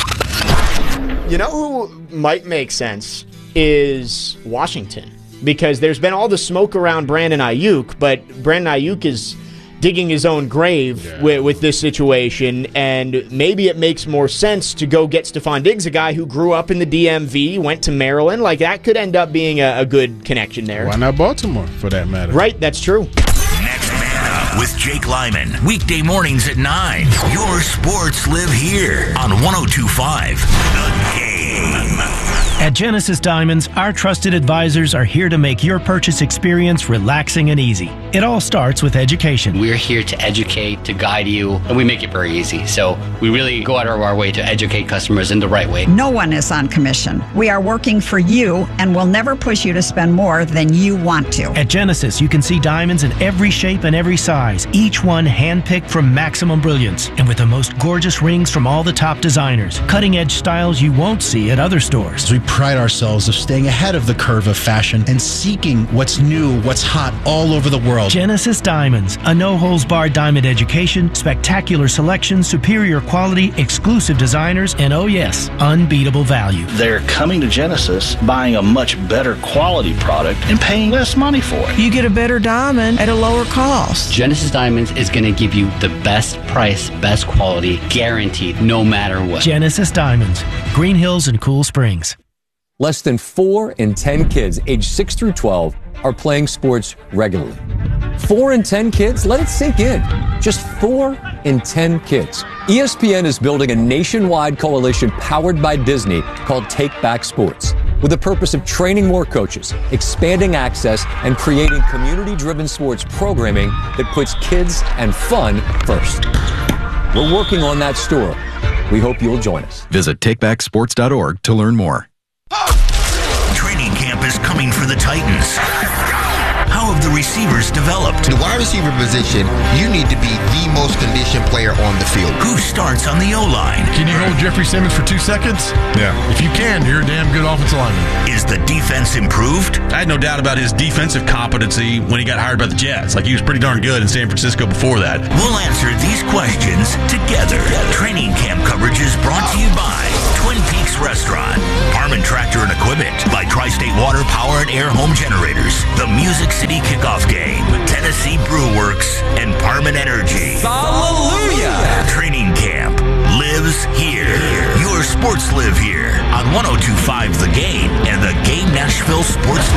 You know who might make sense is Washington, because there's been all the smoke around Brandon Ayuk, but Brandon Ayuk is digging his own grave yeah. with, with this situation, and maybe it makes more sense to go get Stephon Diggs, a guy who grew up in the D M V, went to Maryland. Like, that could end up being a, a good connection there. Why not Baltimore, for that matter? Right, that's true. Next Man Up with Jake Lyman. Weekday mornings at nine. Your sports live here on one oh two point five The Game. At Genesis Diamonds, our trusted advisors are here to make your purchase experience relaxing and easy. It all starts with education. We're here to educate, to guide you, and we make it very easy. So we really go out of our way to educate customers in the right way. No one is on commission. We are working for you, and we'll never push you to spend more than you want to. At Genesis, you can see diamonds in every shape and every size, each one handpicked from maximum brilliance, and with the most gorgeous rings from all the top designers. Cutting-edge styles you won't see at other stores. We pride ourselves of staying ahead of the curve of fashion and seeking what's new, what's hot all over the world. Genesis Diamonds, a no-holds-barred diamond education, spectacular selection, superior quality, exclusive designers, and oh yes, unbeatable value. They're coming to Genesis, buying a much better quality product and paying less money for it. You get a better diamond at a lower cost. Genesis Diamonds is going to give you the best price, best quality, guaranteed, no matter what. Genesis Diamonds, Green Hills and Cool Springs. Less than four in ten kids aged six through twelve are playing sports regularly. Four in ten kids? Let it sink in. Just four in ten kids. E S P N is building a nationwide coalition powered by Disney called Take Back Sports, with the purpose of training more coaches, expanding access, and creating community-driven sports programming that puts kids and fun first. We're working on that store. We hope you'll join us. Visit take back sports dot org to learn more. Training camp is coming for the Titans. How have the receivers developed? The wide receiver position, you need to be the most conditioned player on the field. Who starts on the O-line? Can you hold Jeffrey Simmons for two seconds? Yeah. If you can, you're a damn good offensive lineman. Is the defense improved? I had no doubt about his defensive competency when he got hired by the Jets. Like, he was pretty darn good in San Francisco before that. We'll answer these questions together. Training camp coverage is brought to you by Twin Peaks Restaurant, Harmon Tractor and Equipment, by Tri-State Water Power and Air Home Generators, the Music City Kickoff Game, Tennessee Brew Works, and Parman Energy. Hallelujah! Training camp lives here. Your sports live here on one oh two point five The Game and the Game Nashville Sports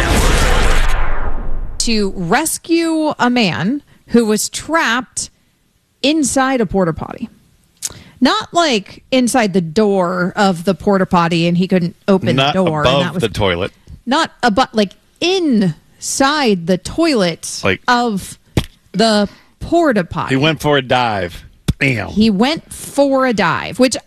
Network. To rescue a man who was trapped inside a porta potty. Not like inside the door of the porta potty and he couldn't open Not the door. above and that was, the toilet. Not above, like inside the toilet Like- of the porta potty. He went for a dive. Bam. He went for a dive, which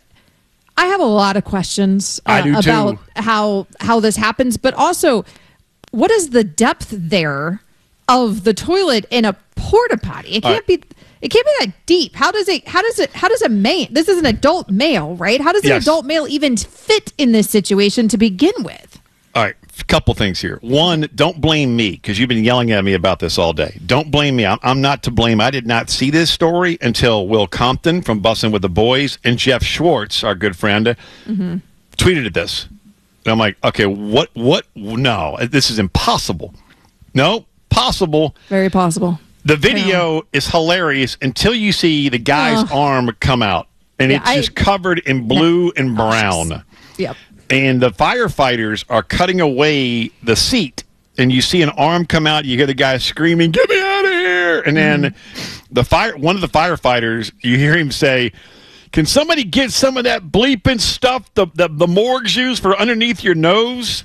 I have a lot of questions uh, I do about too. how how this happens, but also what is the depth there of the toilet in a porta potty? It All can't be it can't be that deep. How does it how does it how does a man this is an adult male, right? How does an Yes. adult male even fit in this situation to begin with? All right, a couple things here. One, don't blame me because you've been yelling at me about this all day. Don't blame me. I'm, I'm not to blame. I did not see this story until Will Compton from Bussin' with the Boys and Jeff Schwartz, our good friend, Mm-hmm. tweeted at this. And I'm like, okay, what, what? No, this is impossible. No, possible. Very possible. The video is hilarious until you see the guy's Oh. arm come out, and Yeah, it's I- just covered in blue and brown. Yep. And the firefighters are cutting away the seat, and you see an arm come out. You hear the guy screaming, "Get me out of here!" And then Mm-hmm. the fire, one of the firefighters, you hear him say, "Can somebody get some of that bleeping stuff the the, the morgues use for underneath your nose,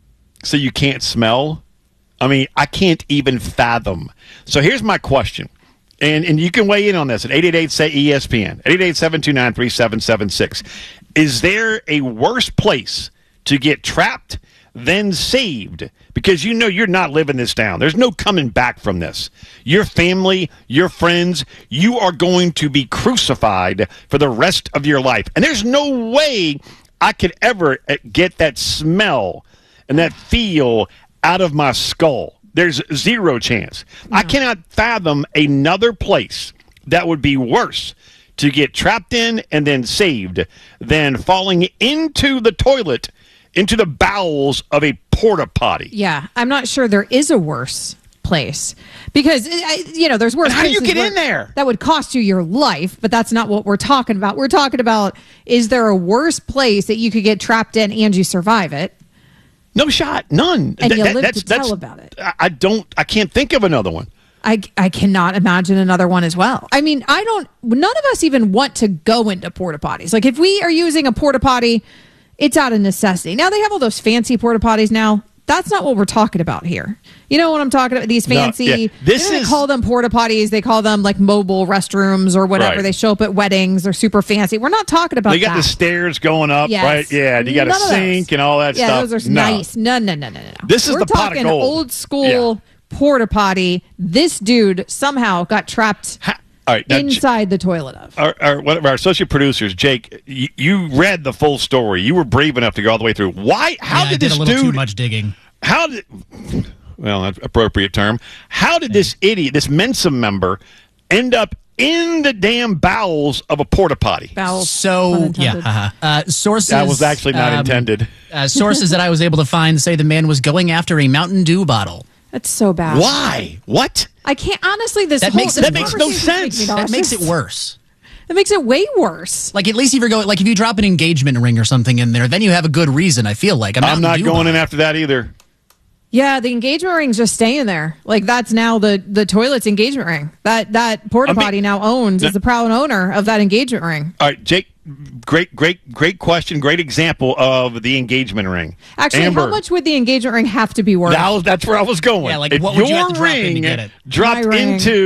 so you can't smell?" I mean, I can't even fathom. So here's my question. And and you can weigh in on this at eight eight eight, say E S P N, eight eight eight, seven two nine, three seven seven six. Is there a worse place to get trapped than saved? Because you know you're not living this down. There's no coming back from this. Your family, your friends, you are going to be crucified for the rest of your life. And there's no way I could ever get that smell and that feel out of my skull. There's zero chance. I cannot fathom another place that would be worse to get trapped in and then saved than falling into the toilet, into the bowels of a porta potty. Yeah, I'm not sure there is a worse place because I, you know there's worse. And how do you places get where- in there? That would cost you your life, but that's not what we're talking about. We're talking about is there a worse place that you could get trapped in and you survive it? No shot, none. And Th- you that- live that's- to tell that's- about it. I I don't. I can't think of another one. I, I cannot imagine another one as well. I mean, I don't, none of us even want to go into porta potties. Like if we are using a porta potty, it's out of necessity. Now they have all those fancy porta potties now. That's not what we're talking about here. You know what I'm talking about? These No, fancy, yeah. This you know, is- they call them porta potties. They call them like mobile restrooms or whatever. Right. They show up at weddings. They're super fancy. We're not talking about They got that. the stairs going up, Yes. right? Yeah, you got None a of sink those. and all that yeah, stuff. those are No. nice. No, no, no, no, no. no. This is We're the pot of talking gold. old school porta potty. This dude somehow got trapped All right, now, J- inside the toilet of. our, our, one of our associate producers, Jake, you, you read the full story. You were brave enough to go all the way through. Why? How yeah, did I did this a little dude? too much digging. How did? Well, that's appropriate term. How did this idiot, this Mensa member, end up in the damn bowels of a porta potty? Bowels. So yeah, uh-huh. uh, sources That was actually not um, intended. Uh, sources that I was able to find say the man was going after a Mountain Dew bottle. That's so bad. Why? What? I can't honestly. This That whole, makes this it- that makes no conversation makes me That nauseous. makes it worse. That makes it way worse. Like at least if you're going, like if you drop an engagement ring or something in there, then you have a good reason. I feel like a I'm Mountain not Dew going bottle. in after that either. Yeah, the engagement ring's just staying there. Like that's now the the toilet's engagement ring. That that porta I mean- potty now owns is the proud owner of that engagement ring. All right, Jake. Great, great, great question. Great example of the engagement ring. Actually, Amber, how much would the engagement ring have to be worth? That was, that's where I was going. Yeah, like, if what would you your have to drop in to ring get it? dropped My ring. into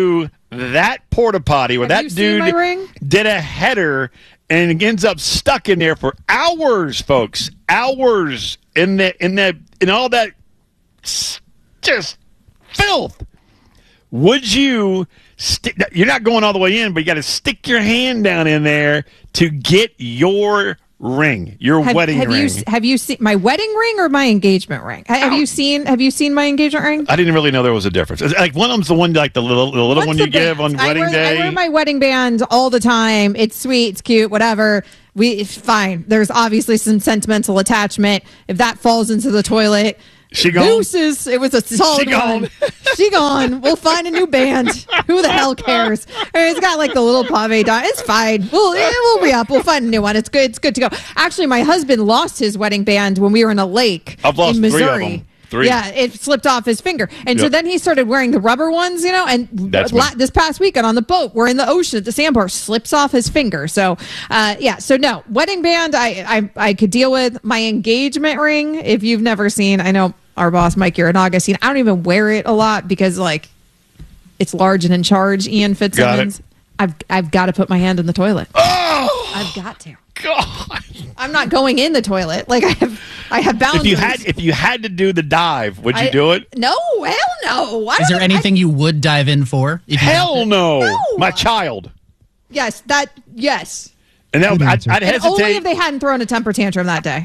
that porta potty where Have that you seen dude my ring? did a header and ends up stuck in there for hours, folks, hours in the in that in all that just filth. Would you stick? You're not going all the way in, but you got to stick your hand down in there to get your ring, your have, wedding have ring. You, have you seen my wedding ring or my engagement ring? Have you seen Have you seen my engagement ring? I didn't really know there was a difference. It's like one of them's the one, like the little, the little What's one the you give band? on wedding I wear, day. I wear my wedding band all the time. It's sweet, it's cute, whatever. We it's fine. There's obviously some sentimental attachment. If that falls into the toilet, she gone. Deuces. It was a solid She gone. one. She gone. We'll find a new band. Who the hell cares? I mean, it's got like the little pave dot. It's fine. We'll yeah, we'll be up. We'll find a new one. It's good. It's good to go. Actually, my husband lost his wedding band when we were in a lake I've lost in Missouri. three of them. Three. Yeah, it slipped off his finger. And so Yep. then he started wearing the rubber ones, you know, and That's la- me. this past weekend on the boat, we're in the ocean at the sandbar, slips off his finger. So, uh, yeah, so no, wedding band, I, I I could deal with. My engagement ring, if you've never seen, I know our boss, Mike Uranaga, seen, I don't even wear it a lot because, like, it's large and in charge, Ian Fitzsimmons. I've, I've got to put my hand in the toilet. Oh! I've got to. God. I'm not going in the toilet. Like, I have I have boundaries. If you had, if you had to do the dive, would you I- do it? No, hell no. I Is don't there think- anything you would dive in for? If you Hell no. No. My child. Yes, that, yes. And that, I'd, I'd And only hesitate. if they hadn't thrown a temper tantrum that day.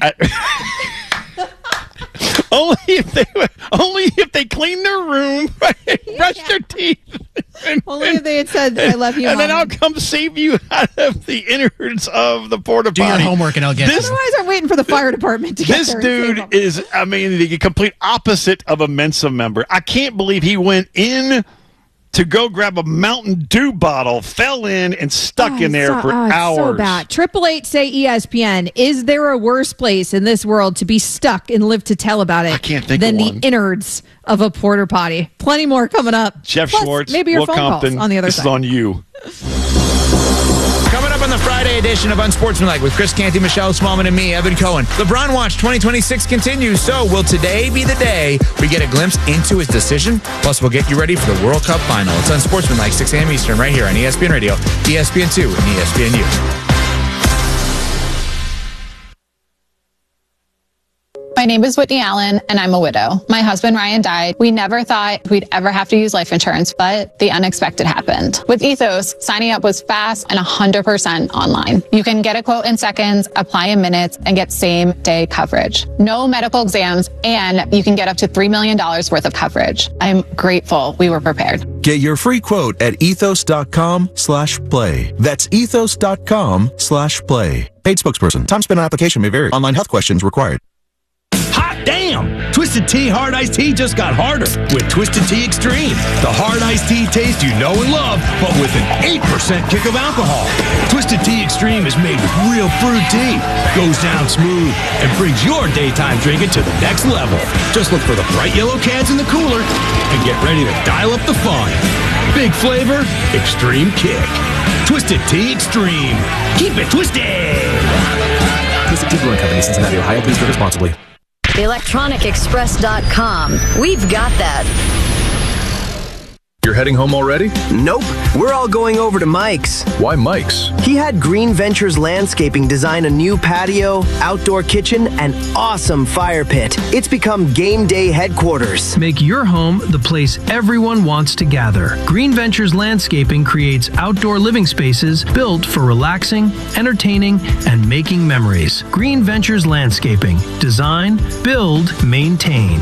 Only if they only if they clean their room, brush their teeth. And, Only if they had said, "I love you, and then Mom." I'll come save you out of the innards of the porta Do your potty. homework and I'll get This- you. Otherwise, I'm waiting for the fire department to get This there. and save dude them. is, I mean, the complete opposite of a Mensa member. I can't believe he went in to go grab a Mountain Dew bottle, fell in, and stuck Oh, in there so, for oh, it's hours. So bad. Triple Eight say E S P N. Is there a worse place in this world to be stuck and live to tell about it? I can't think than of the one. innards of a porta potty. Plenty more coming up. Jeff Plus, Schwartz, maybe your Will phone Compton. calls on the other this side. is on you. Coming up on the Friday edition of Unsportsmanlike with Chris Canty, Michelle Smallman, and me, Evan Cohen. LeBron Watch twenty twenty-six continues. So will today be the day we get a glimpse into his decision? Plus, we'll get you ready for the World Cup final. It's Unsportsmanlike, six a.m. Eastern, right here on E S P N Radio, E S P N two, and E S P N U. My name is Whitney Allen, and I'm a widow. My husband, Ryan, died. We never thought we'd ever have to use life insurance, but the unexpected happened. With Ethos, signing up was fast and one hundred percent online. You can get a quote in seconds, apply in minutes, and get same-day coverage. No medical exams, and you can get up to three million dollars worth of coverage. I'm grateful we were prepared. Get your free quote at ethos.com slash play. That's ethos.com slash play. Paid spokesperson. Time spent on application may vary. Online health questions required. Hot damn! Twisted Tea Hard Iced Tea just got harder with Twisted Tea Extreme. The hard iced tea taste you know and love, but with an eight percent kick of alcohol. Twisted Tea Extreme is made with real fruit tea, goes down smooth, and brings your daytime drinking to the next level. Just look for the bright yellow cans in the cooler and get ready to dial up the fun. Big flavor, extreme kick. Twisted Tea Extreme. Keep it twisted! Twisted Tea Brewing Company, Cincinnati, Ohio. Please drink responsibly. electronic express dot com. We've got that. You're heading home already? Nope. We're all going over to Mike's. Why Mike's? He had Green Ventures Landscaping design a new patio, outdoor kitchen, and awesome fire pit. It's become game day headquarters. Make your home the place everyone wants to gather. Green Ventures Landscaping creates outdoor living spaces built for relaxing, entertaining, and making memories. Green Ventures Landscaping. Design, build, maintain.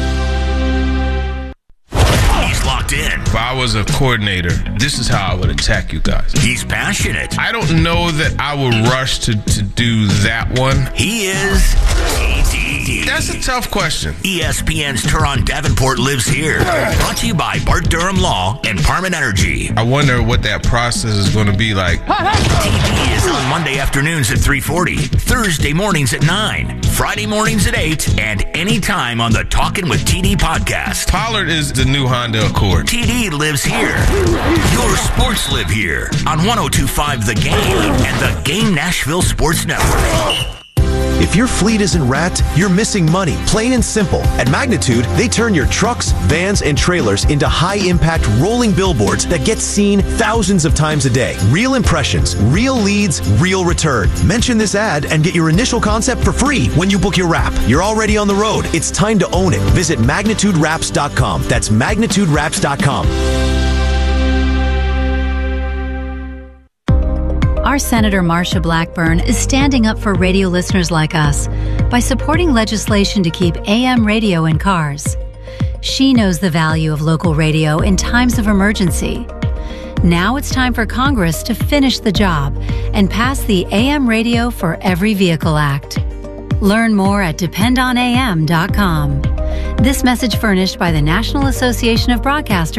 He's locked in. If I was a coordinator, this is how I would attack you guys. He's passionate. I don't know that I would rush to, to do that one. He is T D. That's a tough question. E S P N's Teron Davenport lives here. Brought to you by Bart Durham Law and Parman Energy. I wonder what that process is going to be like. T D is on Monday afternoons at three forty, Thursday mornings at nine, Friday mornings at eight, and anytime on the Talkin' with T D podcast. Pollard is the new Honda Accord. T D lives here. Your sports live here on one oh two point five The Game and the Game Nashville Sports Network. If your fleet isn't wrapped, you're missing money, plain and simple. At Magnitude, they turn your trucks, vans, and trailers into high-impact rolling billboards that get seen thousands of times a day. Real impressions, real leads, real return. Mention this ad and get your initial concept for free when you book your wrap. You're already on the road. It's time to own it. Visit magnitude wraps dot com. That's magnitude wraps dot com. Our Senator Marsha Blackburn is standing up for radio listeners like us by supporting legislation to keep A M radio in cars. She knows the value of local radio in times of emergency. Now it's time for Congress to finish the job and pass the A M Radio for Every Vehicle Act. Learn more at depend on A M dot com. This message furnished by the National Association of Broadcasters